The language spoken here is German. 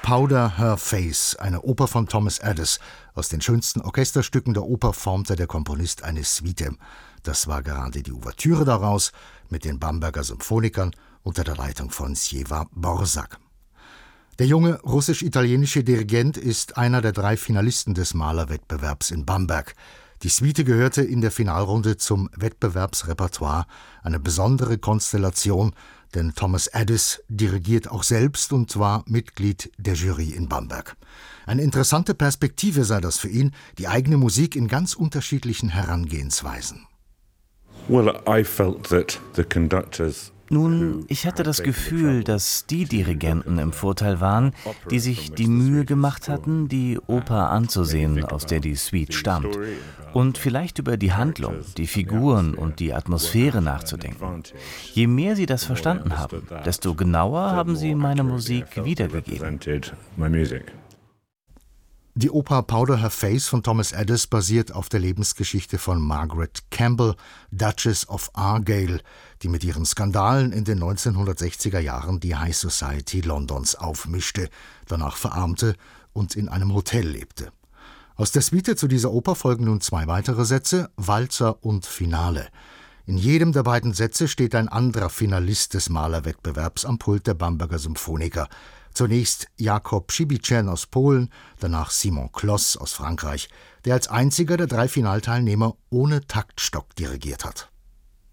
Powder Her Face, eine Oper von Thomas Addis. Aus den schönsten Orchesterstücken der Oper formte der Komponist eine Suite. Das war gerade die Ouvertüre daraus mit den Bamberger Symphonikern unter der Leitung von Siewa Borsak. Der junge russisch-italienische Dirigent ist einer der 3 Finalisten des Malerwettbewerbs in Bamberg. Die Suite gehörte in der Finalrunde zum Wettbewerbsrepertoire, eine besondere Konstellation, denn Thomas Addis dirigiert auch selbst und war Mitglied der Jury in Bamberg. Eine interessante Perspektive sei das für ihn, die eigene Musik in ganz unterschiedlichen Herangehensweisen. Nun, ich hatte das Gefühl, dass die Dirigenten im Vorteil waren, die sich die Mühe gemacht hatten, die Oper anzusehen, aus der die Suite stammt, und vielleicht über die Handlung, die Figuren und die Atmosphäre nachzudenken. Je mehr sie das verstanden haben, desto genauer haben sie meine Musik wiedergegeben. Die Oper Powder Her Face von Thomas Addis basiert auf der Lebensgeschichte von Margaret Campbell, Duchess of Argyll, die mit ihren Skandalen in den 1960er Jahren die High Society Londons aufmischte, danach verarmte und in einem Hotel lebte. Aus der Suite zu dieser Oper folgen nun 2 weitere Sätze, Walzer und Finale. In jedem der beiden Sätze steht ein anderer Finalist des Malerwettbewerbs am Pult der Bamberger Symphoniker. Zunächst Jakob Przybyszen aus Polen, danach Simon Kloss aus Frankreich, der als einziger der 3 Finalteilnehmer ohne Taktstock dirigiert hat.